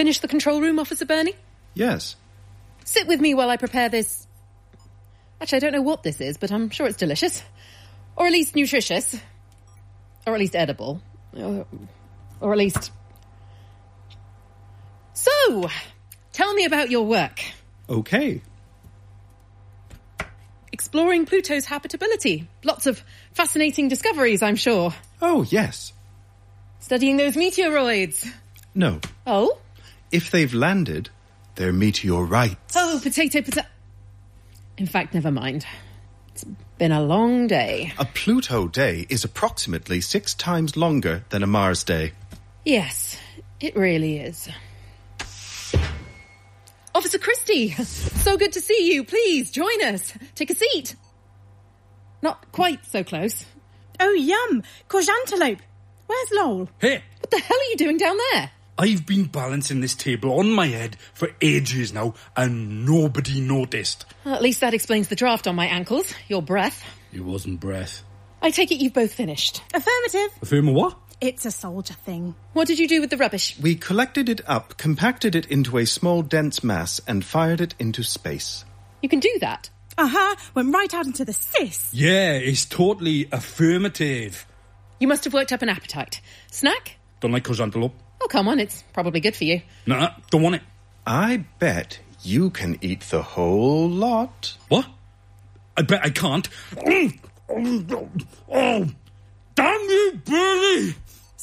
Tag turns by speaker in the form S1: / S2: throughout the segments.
S1: Finish the control room, Officer Burney?
S2: Yes.
S1: Sit with me while I prepare this... Actually, I don't know what this is, but I'm sure it's delicious. Or at least nutritious. Or at least edible. Or at least... So, tell me about your work.
S2: Okay.
S1: Exploring Pluto's habitability. Lots of fascinating discoveries, I'm sure.
S2: Oh, yes.
S1: Studying those meteoroids.
S2: No.
S1: Oh?
S2: If they've landed, they're meteorites.
S1: Oh, potato. In fact, never mind. It's been a long day.
S2: A Pluto day is approximately 6 times longer than a Mars day.
S1: Yes, it really is. Officer Christie, so good to see you. Please, join us. Take a seat. Not quite so close.
S3: Oh, yum. Courge antelope. Where's Lowell?
S4: Hey!
S1: What the hell are you doing down there?
S4: I've been balancing this table on my head for ages now, and nobody noticed.
S1: Well, at least that explains the draft on my ankles. Your breath.
S4: It wasn't breath.
S1: I take it you've both finished.
S3: Affirmative.
S4: Affirm what?
S3: It's a soldier thing.
S1: What did you do with the rubbish?
S2: We collected it up, compacted it into a small, dense mass, and fired it into space.
S1: You can do that.
S3: Went right out into the cis.
S4: Yeah, it's totally affirmative.
S1: You must have worked up an appetite. Snack?
S4: Don't like courge antelope.
S1: Oh, come on, it's probably good for you.
S4: Nah, don't want it.
S2: I bet you can eat the whole lot.
S4: What? I bet I can't. Oh, damn you, Billy!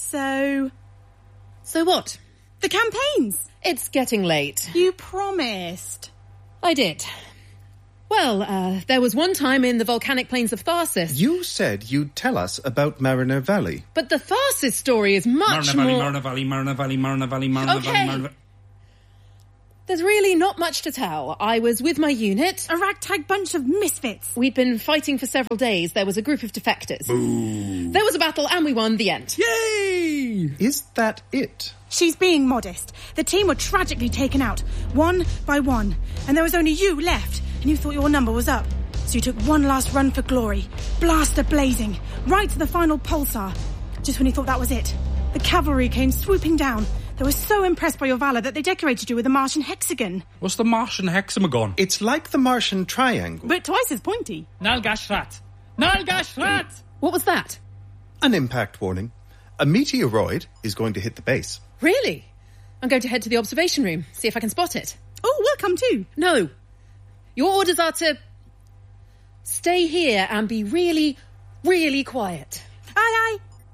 S1: So what?
S3: The campaigns.
S1: It's getting late.
S3: You promised.
S1: I did. Well, there was one time in the volcanic plains of Tharsis.
S2: You said you'd tell us about Mariner Valley.
S1: But the Tharsis story is much
S4: Mariner Valley.
S1: Okay. There's really not much to tell. I was with my unit.
S3: A ragtag bunch of misfits.
S1: We'd been fighting for several days. There was a group of defectors.
S4: Boo.
S1: There was a battle and we won the end.
S4: Yay!
S2: Is that it?
S3: She's being modest. The team were tragically taken out, one by one. And there was only you left, and you thought your number was up. So you took one last run for glory, blaster blazing, right to the final pulsar. Just when you thought that was it, the cavalry came swooping down. They were so impressed by your valour that they decorated you with a Martian hexagon.
S4: What's the Martian hexagon?
S2: It's like the Martian triangle.
S3: But twice as pointy.
S5: Nalgashrat!
S1: What was that?
S2: An impact warning. A meteoroid is going to hit the base.
S1: Really? I'm going to head to the observation room, see if I can spot it.
S3: Oh, we'll come too.
S1: No. Your orders are to stay here and be really, really quiet.
S3: Aye, aye.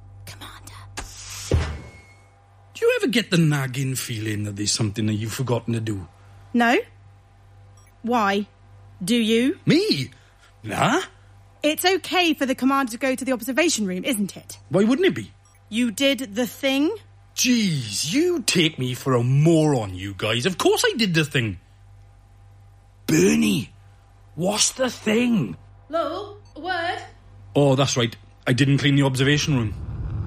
S4: Do you ever get the nagging feeling that there's something that you've forgotten to do?
S3: No. Why? Do you?
S4: Me? Nah.
S3: It's okay for the commander to go to the observation room, isn't it?
S4: Why wouldn't it be?
S3: You did the thing?
S4: Jeez, you take me for a moron, you guys. Of course I did the thing. Bernie, what's the thing?
S1: Lowell, a word?
S4: Oh, that's right. I didn't clean the observation room.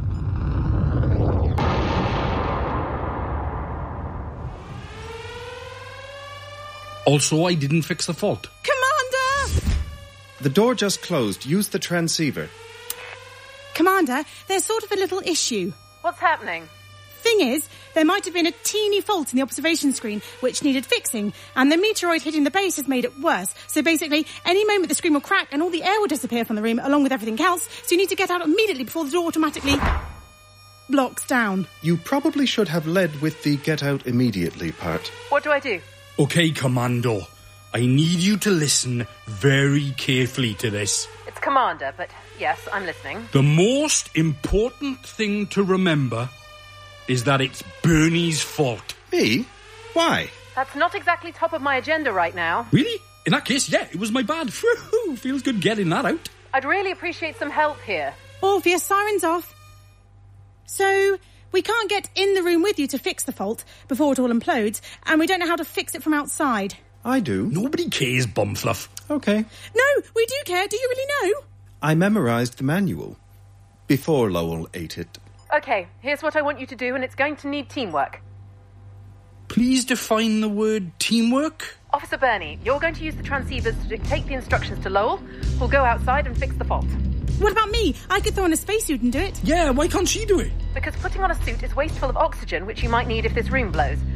S4: Also, I didn't fix the fault.
S3: Commander!
S2: The door just closed. Use the transceiver.
S3: Commander, there's sort of a little issue.
S1: What's happening?
S3: Thing is, there might have been a teeny fault in the observation screen which needed fixing, and the meteoroid hitting the base has made it worse. So basically, any moment the screen will crack and all the air will disappear from the room along with everything else, so you need to get out immediately before the door automatically blocks down.
S2: You probably should have led with the get out immediately part.
S1: What do I do?
S4: Okay, Commando. I need you to listen very carefully to this.
S1: It's Commander, but yes, I'm listening.
S4: The most important thing to remember is that it's Bernie's fault.
S2: Me? Why?
S1: That's not exactly top of my agenda right now.
S4: Really? In that case, yeah, it was my bad. Phew, feels good getting that out.
S1: I'd really appreciate some help here.
S3: Orpheus, siren's off. So, we can't get in the room with you to fix the fault before it all implodes, and we don't know how to fix it from outside.
S2: I do.
S4: Nobody cares, bumfluff.
S2: Okay.
S3: No, we do care. Do you really know?
S2: I memorised the manual before Lowell ate it.
S1: Okay, here's what I want you to do, and it's going to need teamwork.
S4: Please define the word teamwork.
S1: Officer Burney, you're going to use the transceivers to dictate the instructions to Lowell, who'll go outside and fix the fault.
S3: What about me? I could throw on a spacesuit and do it.
S4: Yeah, why can't she do it?
S1: Because putting on a suit is wasteful of oxygen, which you might need if this room blows.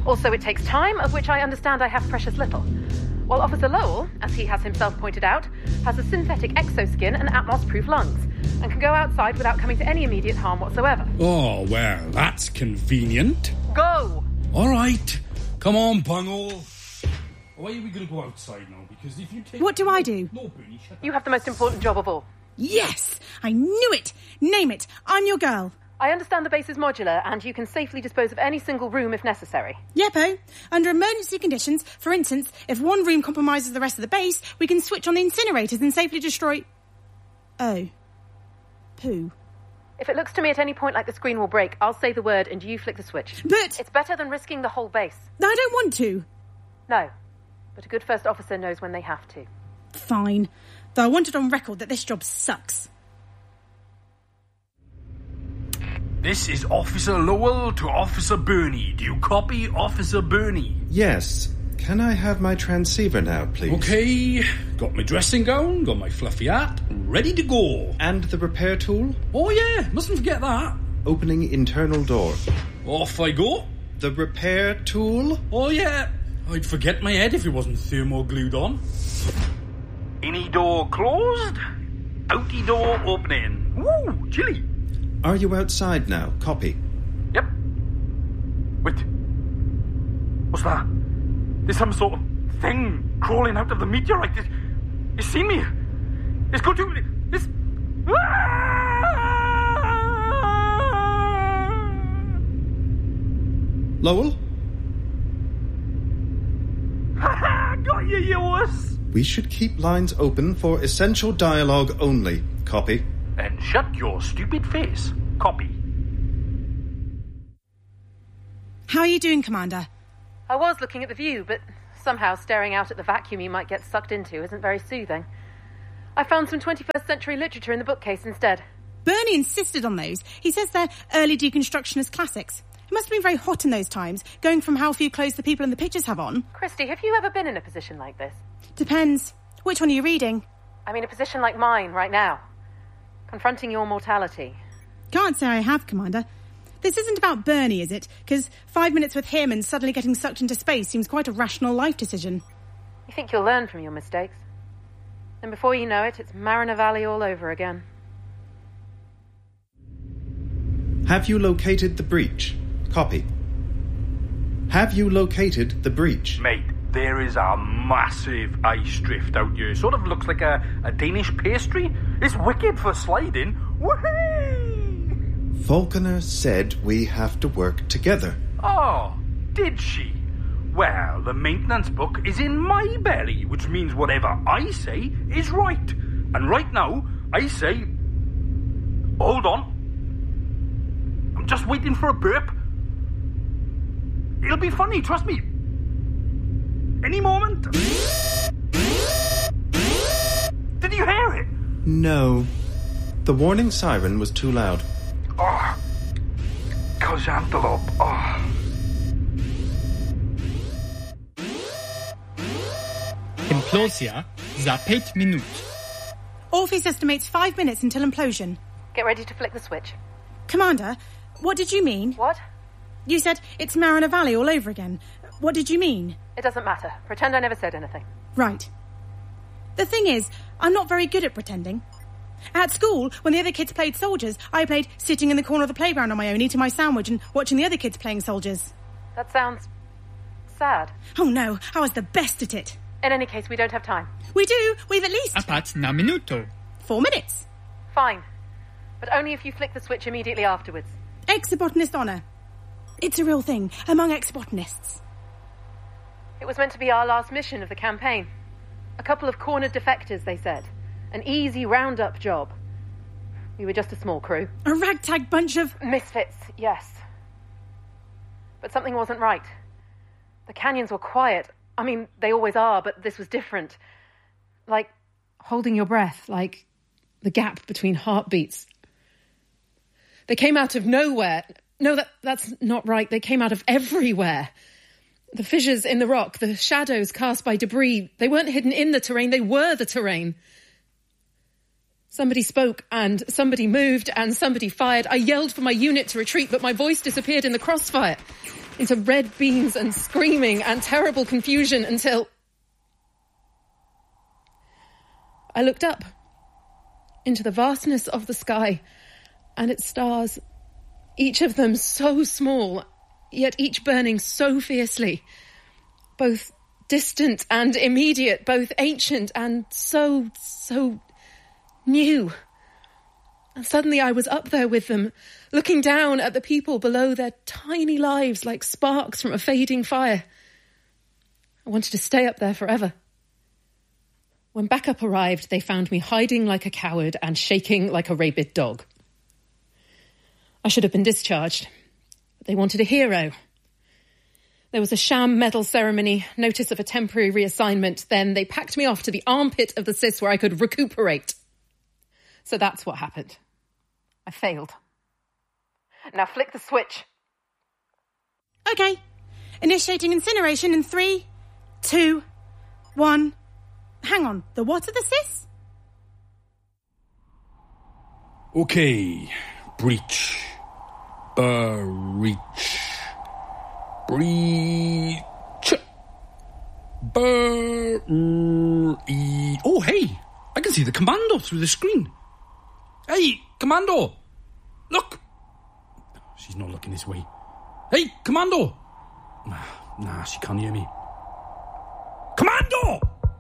S1: Also, it takes time, of which I understand I have precious little. While Officer Lowell, as he has himself pointed out, has a synthetic exoskin and Atmos-proof lungs, and can go outside without coming to any immediate harm whatsoever.
S4: Oh, well, that's convenient.
S1: Go!
S4: All right. Come on, Bungle. Why are we going to go outside now? Because if you take...
S3: What do I do?
S4: No, Bernie, shut up.
S1: You have the most important job of all.
S3: Yes! I knew it! Name it. I'm your girl.
S1: I understand the base is modular, and you can safely dispose of any single room if necessary.
S3: Yepo. Under emergency conditions, for instance, if one room compromises the rest of the base, we can switch on the incinerators and safely destroy... Oh. Poo.
S1: If it looks to me at any point like the screen will break, I'll say the word and you flick the switch.
S3: But...
S1: It's better than risking the whole base.
S3: I don't want to.
S1: No. But a good first officer knows when they have to.
S3: Fine. Though I want it on record that this job sucks.
S4: This is Officer Lowell to Officer Bernie. Do you copy, Officer Bernie?
S2: Yes. Can I have my transceiver now, please?
S4: Okay. Got my dressing gown, got my fluffy hat, ready to go.
S2: And the repair tool?
S4: Oh, yeah. Mustn't forget that.
S2: Opening internal door.
S4: Off I go.
S2: The repair tool?
S4: Oh, yeah. I'd forget my head if it wasn't thermo-glued on. Innie door closed. Outie door opening. Woo, chilly.
S2: Are you outside now? Copy.
S4: Yep. Wait. What's that? There's some sort of thing crawling out of the meteorite. It's seen me. It's going to... It's...
S2: Lowell?
S4: Got you, yours.
S2: We should keep lines open for essential dialogue only. Copy.
S4: And shut your stupid face. Copy.
S3: How are you doing, Commander?
S1: I was looking at the view, but somehow staring out at the vacuum you might get sucked into isn't very soothing. I found some 21st century literature in the bookcase instead.
S3: Bernie insisted on those. He says they're early deconstructionist classics. It must have been very hot in those times, going from how few clothes the people in the pictures have on.
S1: Christy, have you ever been in a position like this?
S3: Depends. Which one are you reading?
S1: I mean, a position like mine right now. Confronting your mortality.
S3: Can't say I have, Commander. This isn't about Bernie, is it? Because 5 minutes with him and suddenly getting sucked into space seems quite a rational life decision.
S1: You think you'll learn from your mistakes. And before you know it, it's Mariner Valley all over again.
S2: Have you located the breach? Copy. Have you located the breach?
S4: Mate, there is a massive ice drift out here. Sort of looks like a Danish pastry. It's wicked for sliding. Whee!
S2: Falconer said we have to work together.
S4: Oh, did she? Well, the maintenance book is in my belly, which means whatever I say is right. And right now, I say... Hold on. I'm just waiting for a burp. It'll be funny, trust me. Any moment. Did you hear it?
S2: No. The warning siren was too loud.
S4: Oh, cause antelope. Oh.
S5: Implosia za 5 minut.
S3: Orpheus estimates 5 minutes until implosion.
S1: Get ready to flick the switch.
S3: Commander, what did you mean?
S1: What?
S3: You said it's Mariner Valley all over again. What did you mean?
S1: It doesn't matter. Pretend I never said anything.
S3: Right. The thing is, I'm not very good at pretending. At school, when the other kids played soldiers, I played sitting in the corner of the playground on my own, eating my sandwich and watching the other kids playing soldiers.
S1: That sounds... sad.
S3: Oh no, I was the best at it.
S1: In any case, we don't have time.
S3: We do. We've at least...
S5: Apat na minuto.
S3: 4 minutes.
S1: Fine. But only if you flick the switch immediately afterwards.
S3: Ex-botanist honour. It's a real thing among ex-botanists.
S1: It was meant to be our last mission of the campaign. A couple of cornered defectors, they said. An easy round-up job. We were just a small crew.
S3: A ragtag bunch of...
S1: Misfits, yes. But something wasn't right. The canyons were quiet. I mean, they always are, but this was different. Like holding your breath, like the gap between heartbeats. They came out of nowhere. No, that's not right. They came out of everywhere. The fissures in the rock, the shadows cast by debris, they weren't hidden in the terrain, they were the terrain. Somebody spoke, and somebody moved, and somebody fired. I yelled for my unit to retreat, but my voice disappeared in the crossfire. into red beams and screaming and terrible confusion until I looked up into the vastness of the sky and its stars, each of them so small, yet each burning so fiercely, both distant and immediate, both ancient and so new. And suddenly I was up there with them, looking down at the people below, their tiny lives like sparks from a fading fire. I wanted to stay up there forever. When backup arrived, they found me hiding like a coward and shaking like a rabid dog. I should have been discharged, but they wanted a hero. There was a sham medal ceremony, notice of a temporary reassignment. Then they packed me off to the armpit of the CIS where I could recuperate. So that's what happened. I failed. Now flick the switch.
S3: Okay. Initiating incineration in 3, 2, 1. Hang on. The what of the CIS?
S4: Okay. Breach. Breach. Oh, hey. I can see the commando through the screen. Hey, commando. Look. She's not looking this way. Hey, commando. Nah, she can't hear me. Commando!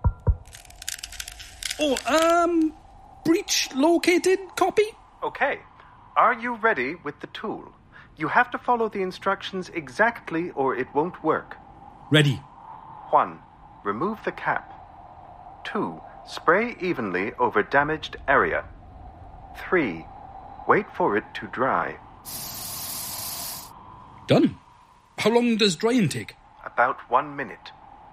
S4: Oh, breach located, copy?
S2: Okay. Are you ready with the tool? You have to follow the instructions exactly or it won't work.
S4: Ready.
S2: 1. Remove the cap. 2. Spray evenly over damaged area. 3. Wait for it to dry.
S4: Done. How long does drying take?
S2: About 1 minute.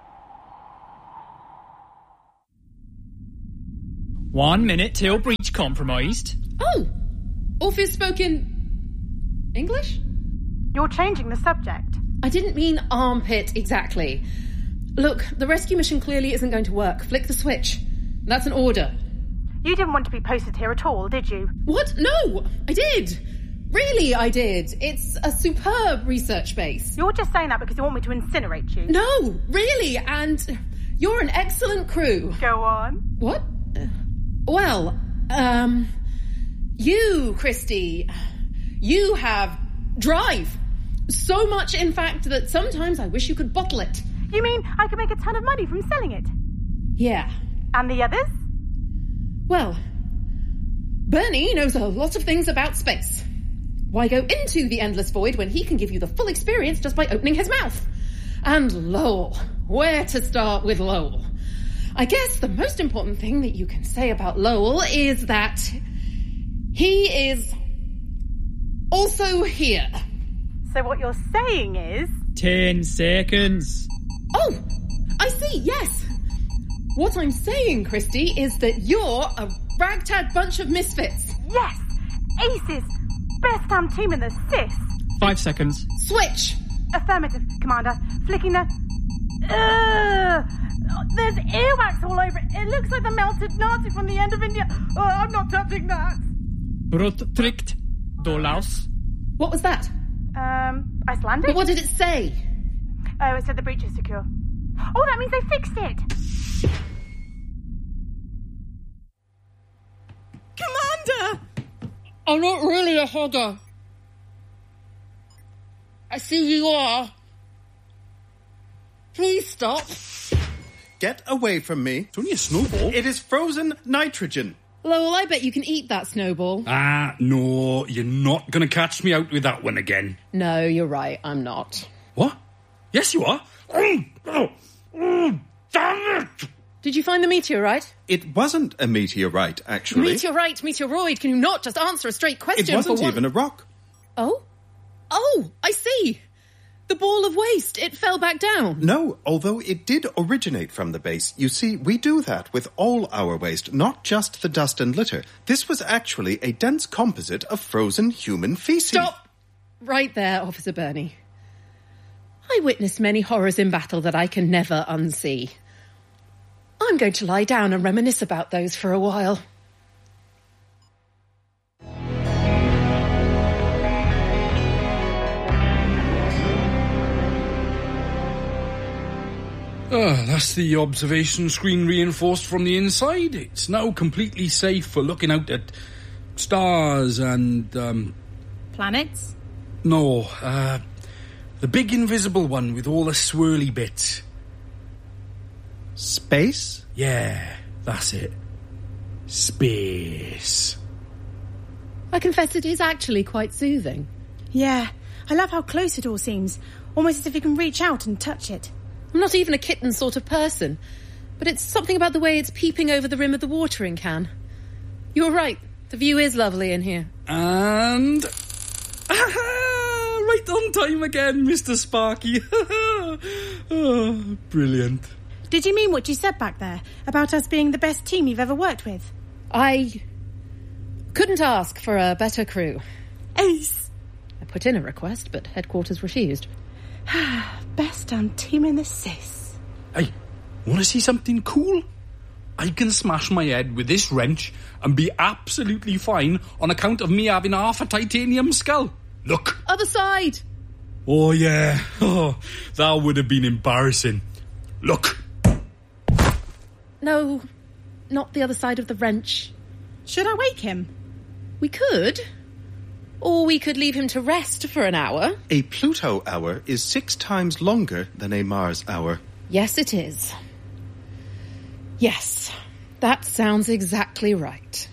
S5: 1 minute till breach compromised.
S1: Oh! Orpheus spoke in English?
S3: You're changing the subject.
S1: I didn't mean armpit exactly. Look, the rescue mission clearly isn't going to work. Flick the switch. That's an order.
S3: You didn't want to be posted here at all, did you?
S1: What? No, I did. Really, I did. It's a superb research base.
S3: You're just saying that because you want me to incinerate you.
S1: No, really, and you're an excellent crew.
S3: Go on.
S1: What? Well, you, Christy, you have drive. So much, in fact, that sometimes I wish you could bottle it.
S3: You mean I could make a ton of money from selling it?
S1: Yeah.
S3: And the others?
S1: Well, Bernie knows a lot of things about space. Why go into the endless void when he can give you the full experience just by opening his mouth? And Lowell. Where to start with Lowell? I guess the most important thing that you can say about Lowell is that he is also here.
S3: So what you're saying is...
S5: 10 seconds.
S1: Oh, I see, yes. What I'm saying, Christy, is that you're a ragtag bunch of misfits.
S3: Yes! Aces! Best damn team in the CIS.
S5: 5 seconds.
S1: Switch!
S3: Affirmative, Commander. Flicking the... There's earwax all over it. It looks like the melted Nazi from the end of India. Oh, I'm not touching that.
S5: Rottrikt Dolaus.
S1: What was that?
S3: Icelandic?
S1: But what did it say?
S3: Oh, it said the breach is secure. Oh, that means they fixed it.
S1: Commander!
S5: I'm not really a hogger. I see you are. Please stop.
S2: Get away from me.
S4: It's only a snowball.
S2: It is frozen nitrogen.
S1: Lowell, I bet you can eat that snowball.
S4: No, you're not going to catch me out with that one again.
S1: No, you're right, I'm not.
S4: What? Yes, you are. Damn it!
S1: Did you find the meteorite?
S2: It wasn't a meteorite, actually.
S1: Meteoroid, can you not just answer a straight question?
S2: It wasn't
S1: for one...
S2: even a rock.
S1: Oh, I see. The ball of waste, it fell back down.
S2: No, although it did originate from the base. You see, we do that with all our waste, not just the dust and litter. This was actually a dense composite of frozen human feces.
S1: Stop! Right there, Officer Bernie. I witnessed many horrors in battle that I can never unsee. I'm going to lie down and reminisce about those for a while.
S4: That's the observation screen reinforced from the inside. It's now completely safe for looking out at stars and,
S3: Planets?
S4: No, the big invisible one with all the swirly bits.
S2: Space?
S4: Yeah, that's it. Space.
S1: I confess it is actually quite soothing.
S3: Yeah, I love how close it all seems. Almost as if you can reach out and touch it.
S1: I'm not even a kitten sort of person, but it's something about the way it's peeping over the rim of the watering can. You're right, the view is lovely in here.
S4: And... right on time again, Mr. Sparky. Oh, brilliant.
S3: Did you mean what you said back there about us being the best team you've ever worked with?
S1: I couldn't ask for a better crew.
S3: Ace!
S1: I put in a request, but headquarters refused.
S3: Best damn team in the sis.
S4: Hey, want to see something cool? I can smash my head with this wrench and be absolutely fine on account of me having half a titanium skull. Look.
S1: Other side!
S4: Oh, yeah. Oh, that would have been embarrassing. Look.
S1: No, not the other side of the wrench.
S3: Should I wake him?
S1: We could. Or we could leave him to rest for an hour.
S2: A Pluto hour is 6 times longer than a Mars hour.
S1: Yes, it is. Yes, that sounds exactly right.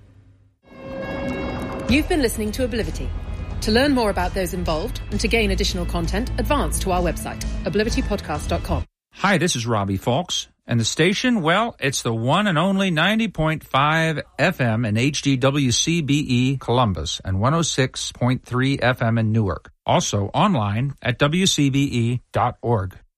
S1: You've been listening to Oblivity. To learn more about those involved and to gain additional content, advance to our website, oblivitypodcast.com.
S6: Hi, this is Robbie Fawkes. And the station, well, it's the one and only 90.5 FM in HDWCBE Columbus and 106.3 FM in Newark. Also online at WCBE.org.